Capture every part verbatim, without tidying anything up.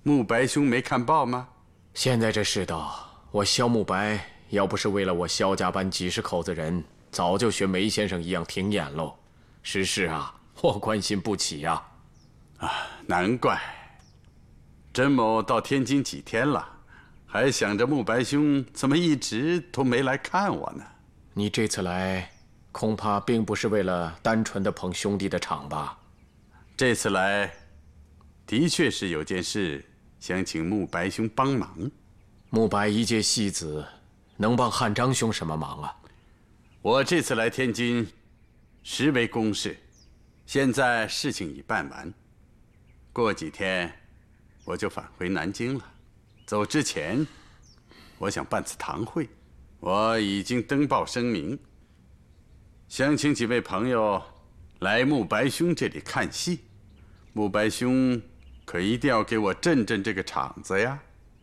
慕白兄没看报吗？ 现在这世道，我萧慕白要不是为了我萧家班几十口子人，早就学梅先生一样停演喽。时事啊，我关心不起呀。 啊，难怪。甄某到天津几天了，还想着慕白兄怎么一直都没来看我呢？ 你这次来，恐怕并不是为了单纯的捧兄弟的场吧？ 这次来，的确是有件事想请慕白兄帮忙。 慕白一介戏子，能帮汉章兄什么忙啊？ 我这次来天津，实为公事。现在事情已办完，过几天我就返回南京了。走之前，我想办次堂会，我已经登报声明，想请几位朋友来慕白兄这里看戏。慕白兄可一定要给我镇镇这个场子呀！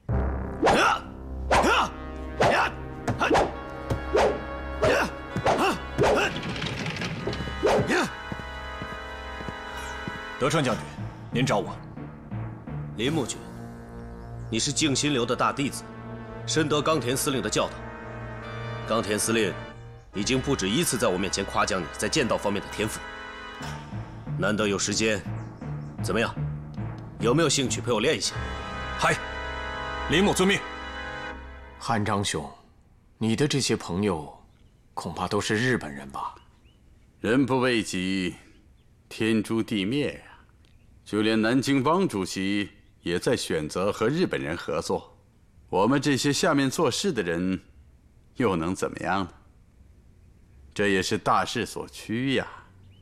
德川将军，您找我。 林木君，你是静心流的大弟子，深得冈田司令的教导。冈田司令已经不止一次在我面前夸奖你在剑道方面的天赋。难得有时间，怎么样？有没有兴趣陪我练一下？ 嗨，林某遵命。 汉章兄，你的这些朋友，恐怕都是日本人吧？ 人不为己，天诛地灭呀！就连南京汪主席也在选择和日本人合作，我们这些下面做事的人，又能怎么样呢？这也是大势所趋呀。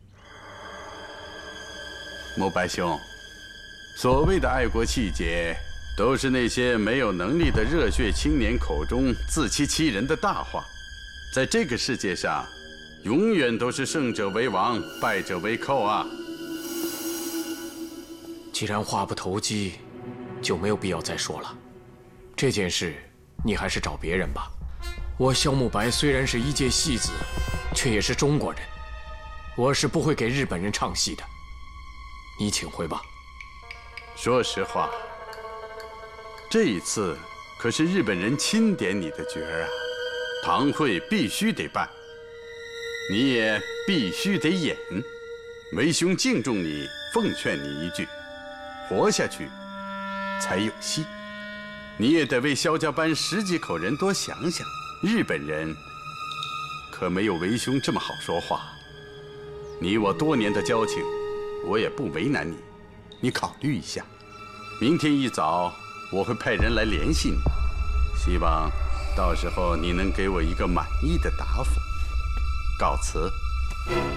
慕白兄，所谓的爱国气节，都是那些没有能力的热血青年口中自欺欺人的大话。在这个世界上，永远都是胜者为王，败者为寇啊！ 既然话不投机，就没有必要再说了。这件事，你还是找别人吧。我萧慕白虽然是一介戏子，却也是中国人，我是不会给日本人唱戏的。你请回吧。 说实话，这一次可是日本人钦点你的角儿啊，堂会必须得办，你也必须得演。为兄敬重你，奉劝你一句，活下去才有戏。你也得为萧家班十几口人多想想，日本人可没有为兄这么好说话。你我多年的交情，我也不为难你，你考虑一下。明天一早我会派人来联系你，希望到时候你能给我一个满意的答复。告辞。